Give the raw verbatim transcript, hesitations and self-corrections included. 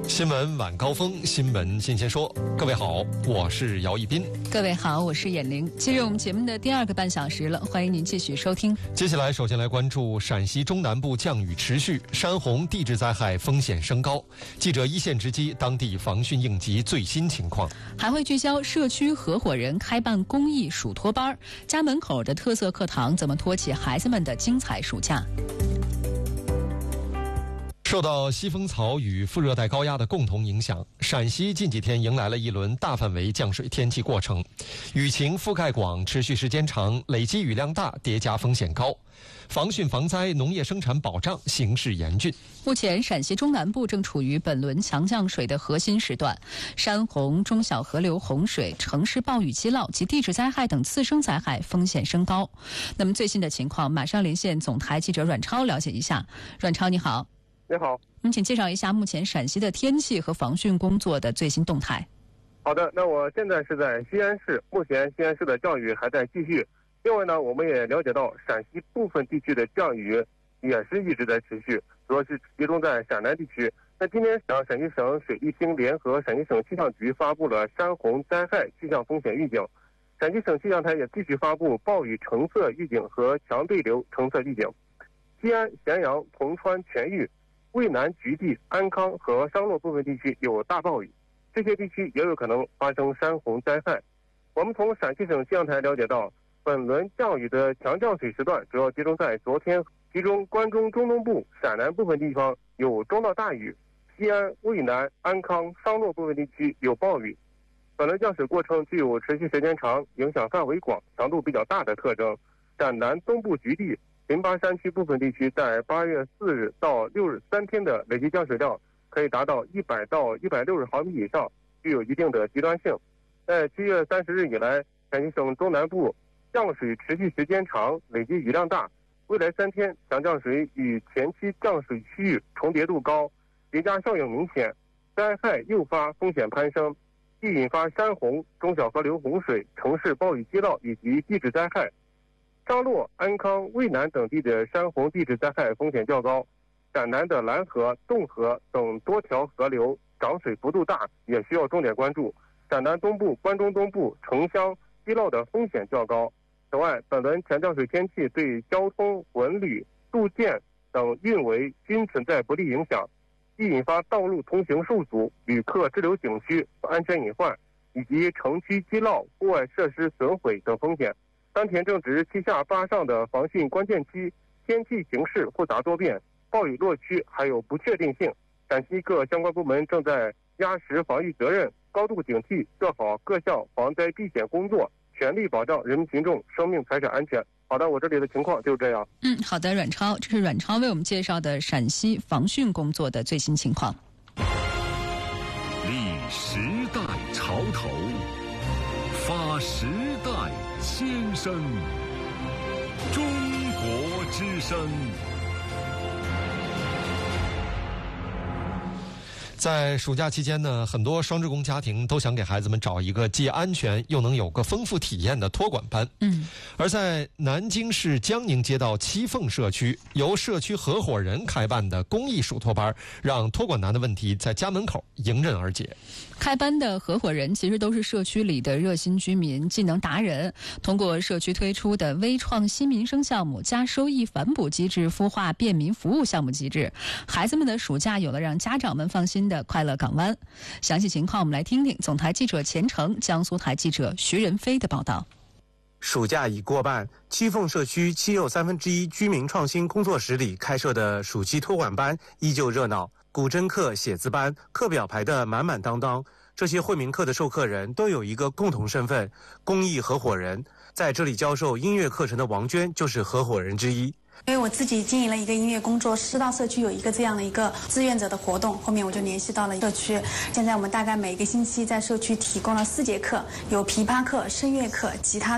新闻晚高峰，新闻新鲜说。各位好，我是姚一斌。 各位好，我是闫玲。进入我们节目的第二个半小时了，欢迎您继续收听。 接下来，首先来关注陕西中南部降雨持续，山洪地质灾害风险升高。记者一线直击当地防汛应急最新情况， 还会聚焦社区合伙人开办公益暑托班，家门口的特色课堂怎么托起孩子们的精彩暑假。 受到西风槽与副热带高压的共同影响，陕西近几天迎来了一轮大范围降水天气过程，雨情覆盖广，持续时间长，累积雨量大，叠加风险高。防汛防灾、农业生产保障形势严峻。 目前，陕西中南部正处于本轮强降水的核心时段，山洪、中小河流洪水、城市暴雨积涝及地质灾害等次生灾害风险升高。那么最新的情况，马上连线总台记者阮超了解一下。阮超，你好。 你好， 我们请介绍一下目前陕西的天气和防汛工作的最新动态。 好的，那我现在是在西安市，目前西安市的降雨还在继续。另外呢，我们也了解到陕西部分地区的降雨也是一直在持续，主要是集中在陕南地区。那今天陕西省水利厅联合陕西省气象局发布了山洪灾害气象风险预警，陕西省气象台也继续发布暴雨橙色预警和强对流橙色预警。西安、咸阳、铜川、全域、渭南、菊地、安康和商洛部分地区有大暴雨，这些地区也有可能发生山洪灾害。我们从陕西省气象台了解到，本轮降雨的强降水时段主要集中在昨天，其中关中中东部、陕南部分地方有中到大雨，西安、渭南、安康、商洛部分地区有暴雨。本轮降水过程具有持续时间长、影响范围广、强度比较大的特征。陕南东部菊地、临巴山区部分地区在八月四日到六日三天的累计降水量可以达到一百到一百六十毫米以上，具有一定的极端性。在七月三十日以来，陕西省中南部降水持续时间长，累计雨量大，未来三天强降水与前期降水区域重叠度高，叠加效应明显，灾害诱发风险攀升，易引发山洪、中小河流洪水、城市暴雨积涝以及地质灾害。商洛、安康、渭南等地的山洪地质灾害风险较高，陕南的兰河、洞河等多条河流涨水幅度大，也需要重点关注。陕南东部、关中东部、城乡积涝的风险较高。此外，本轮强降水天气对交通、文旅、路建等运维均存在不利影响，易引发道路通行受阻、旅客滞留景区、安全隐患以及城区积涝、户外设施损毁等风险。当前正值七下八上的防汛关键期，天气形势复杂多变，暴雨落区还有不确定性。陕西各相关部门正在压实防御责任，高度警惕，做好各项防灾避险工作，全力保障人民群众生命财产安全。好的，我这里的情况就是这样。 嗯，好的，阮超，这是阮超为我们介绍的陕西防汛工作的最新情况。 立时代潮头，发时代先声，中国之声。 在暑假期间呢，很多双职工家庭都想给孩子们找一个既安全又能有个丰富体验的托管班。嗯，而在南京市江宁街道七凤社区，由社区合伙人开办的公益暑托班，让托管难的问题在家门口迎刃而解。 开班的合伙人其实都是社区里的热心居民、技能达人，通过社区推出的微创新民生项目加收益反哺机制孵化便民服务项目机制，孩子们的暑假有了让家长们放心的快乐港湾。详细情况我们来听听总台记者钱成、江苏台记者徐仁飞的报道。 暑假已过半，七凤社区七又三分之一居民创新工作室里开设的暑期托管班依旧热闹，古筝课、写字班课表排得满满当当。这些惠民课的授课人都有一个共同身份，公益合伙人。在这里教授音乐课程的王娟就是合伙人之一。 因为我自己经营了一个音乐工作室，知道社区有一个这样的一个志愿者的活动，后面我就联系到了社区。现在我们大概每个星期在社区提供了四节课，有琵琶课、声乐课、吉他